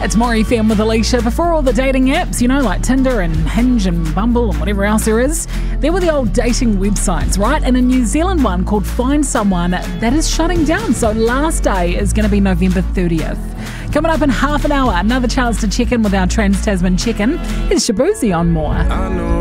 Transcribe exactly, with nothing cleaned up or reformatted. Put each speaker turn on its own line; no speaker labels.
It's More F M with Alicia. Before all the dating apps, you know, like Tinder and Hinge and Bumble and whatever else there is, there were the old dating websites, right? And a New Zealand one called Find Someone that is shutting down. So last day is going to be November thirtieth. Coming up in half an hour, another chance to check in with our Trans Tasman check-in. Here's Shabuzi on More.